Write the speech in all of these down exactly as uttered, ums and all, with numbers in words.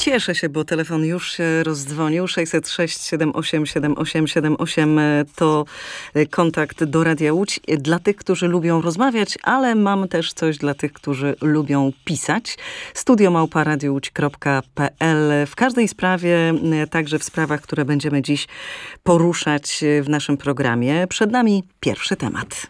Cieszę się, bo telefon już się rozdzwonił. sześćset sześć siedem osiem siedem osiem siedem osiem to kontakt do Radia Łódź dla tych, którzy lubią rozmawiać, ale mam też coś dla tych, którzy lubią pisać. studio małpa radio łódź kropka pe el. W każdej sprawie, także w sprawach, które będziemy dziś poruszać w naszym programie. Przed nami pierwszy temat.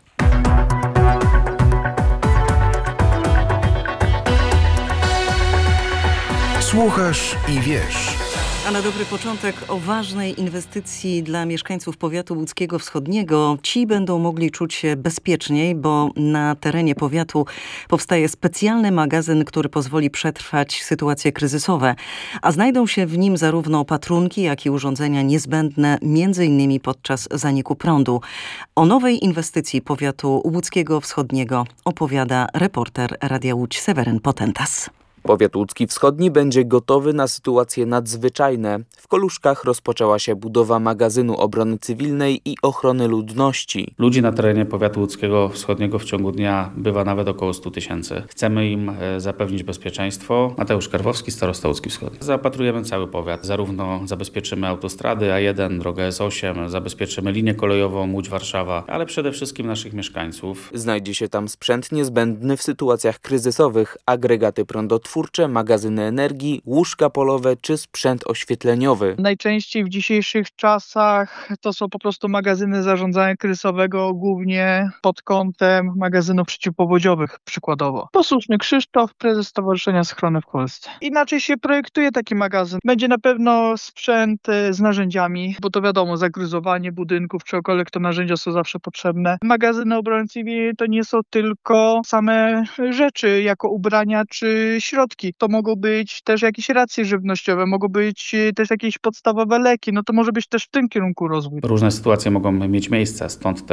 Słuchasz i wiesz. A na dobry początek o ważnej inwestycji dla mieszkańców powiatu łódzkiego wschodniego. Ci będą mogli czuć się bezpieczniej, bo na terenie powiatu powstaje specjalny magazyn, który pozwoli przetrwać sytuacje kryzysowe. A znajdą się w nim zarówno opatrunki, jak i urządzenia niezbędne, między innymi podczas zaniku prądu. O nowej inwestycji powiatu łódzkiego wschodniego opowiada reporter Radia Łódź Seweryn Potentas. Powiat łódzki wschodni będzie gotowy na sytuacje nadzwyczajne. W Koluszkach rozpoczęła się budowa magazynu obrony cywilnej i ochrony ludności. Ludzi na terenie powiatu łódzkiego wschodniego w ciągu dnia bywa nawet około stu tysięcy. Chcemy im zapewnić bezpieczeństwo. Mateusz Karwowski, starosta łódzki wschodni. Zaopatrujemy cały powiat. Zarówno zabezpieczymy autostrady A jeden, drogę S osiem, zabezpieczymy linię kolejową Łódź-Warszawa, ale przede wszystkim naszych mieszkańców. Znajdzie się tam sprzęt niezbędny w sytuacjach kryzysowych, agregaty prądotwórcze, magazyny energii, łóżka polowe czy sprzęt oświetleniowy. Najczęściej w dzisiejszych czasach to są po prostu magazyny zarządzania kryzysowego, głównie pod kątem magazynów przeciwpowodziowych przykładowo. Posłuszny Krzysztof, prezes Stowarzyszenia Schrony w Polsce. Inaczej się projektuje taki magazyn. Będzie na pewno sprzęt z narzędziami, bo to wiadomo, zagryzowanie budynków czy cokolwiek, to narzędzia są zawsze potrzebne. Magazyny obrony cywilnej to nie są tylko same rzeczy, jako ubrania czy środki. To mogą być też jakieś racje żywnościowe, mogą być też jakieś podstawowe leki, no to może być też w tym kierunku rozwój. Różne sytuacje mogą mieć miejsce, stąd